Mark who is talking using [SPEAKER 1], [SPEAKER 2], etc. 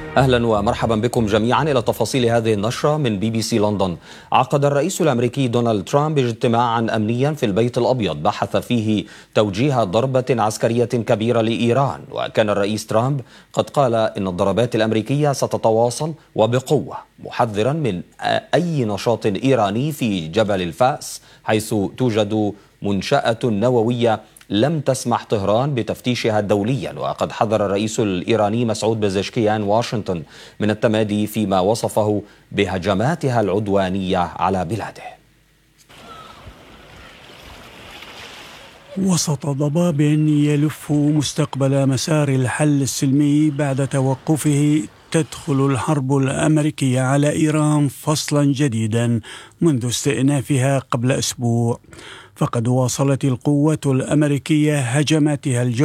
[SPEAKER 1] أهلا ومرحبا بكم جميعا إلى تفاصيل هذه النشرة من BBC لندن. عقد الرئيس الأمريكي دونالد ترامب اجتماعا أمنيا في البيت الأبيض بحث فيه توجيه ضربة عسكرية كبيرة لإيران، وكان الرئيس ترامب قد قال إن الضربات الأمريكية ستتواصل وبقوة، محذرا من أي نشاط إيراني في جبل الفاس حيث توجد منشأة نووية لم تسمح طهران بتفتيشها دوليا. وقد حذر الرئيس الإيراني مسعود بزشكيان واشنطن من التمادي فيما وصفه بهجماتها العدوانية على بلاده.
[SPEAKER 2] وسط ضباب يلف مستقبل مسار الحل السلمي بعد توقفه، تدخل الحرب الأمريكية على إيران فصلا جديدا منذ استئنافها قبل أسبوع. فقد واصلت القوات الأمريكية هجماتها الجوية